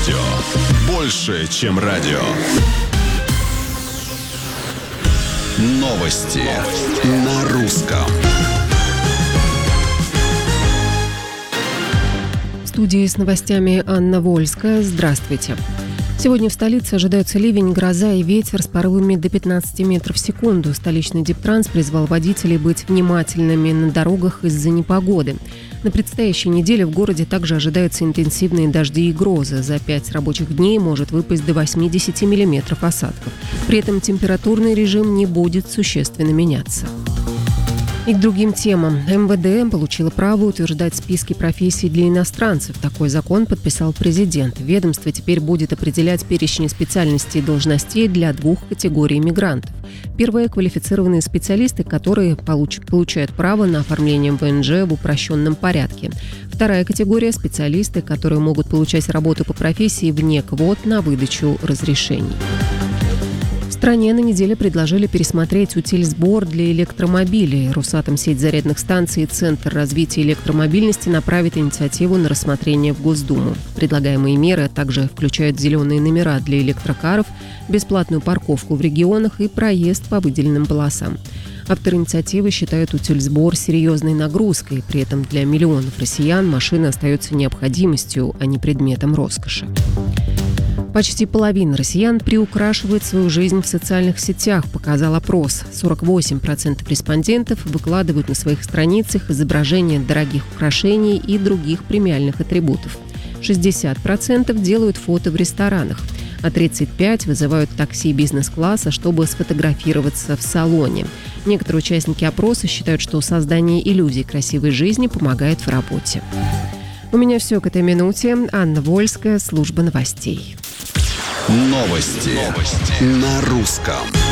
Больше, чем радио. Новости на русском. В студии с новостями Анна Вольская. Здравствуйте. Сегодня в столице ожидаются ливень, гроза и ветер с порывами до 15 метров в секунду. Столичный Дептранс призвал водителей быть внимательными на дорогах из-за непогоды. На предстоящей неделе в городе также ожидаются интенсивные дожди и грозы. За 5 рабочих дней может выпасть до 80 миллиметров осадков. При этом температурный режим не будет существенно меняться. И к другим темам. МВД получило право утверждать списки профессий для иностранцев. Такой закон подписал президент. Ведомство теперь будет определять перечни специальностей и должностей для 2 категорий мигрантов. Первые – квалифицированные специалисты, которые получают право на оформление ВНЖ в упрощенном порядке. Вторая категория – специалисты, которые могут получать работу по профессии вне квот на выдачу разрешений. В стране на неделе предложили пересмотреть утильсбор для электромобилей. Росатомсеть зарядных станций и Центр развития электромобильности направит инициативу на рассмотрение в Госдуму. Предлагаемые меры также включают зеленые номера для электрокаров, бесплатную парковку в регионах и проезд по выделенным полосам. Авторы инициативы считают утильсбор серьезной нагрузкой. При этом для миллионов россиян машина остается необходимостью, а не предметом роскоши. Почти половина россиян приукрашивает свою жизнь в социальных сетях, показал опрос. 48% респондентов выкладывают на своих страницах изображения дорогих украшений и других премиальных атрибутов. 60% делают фото в ресторанах, а 35% вызывают такси бизнес-класса, чтобы сфотографироваться в салоне. Некоторые участники опроса считают, что создание иллюзий красивой жизни помогает в работе. У меня все к этой минуте. Анна Вольская, служба новостей. Новости на русском.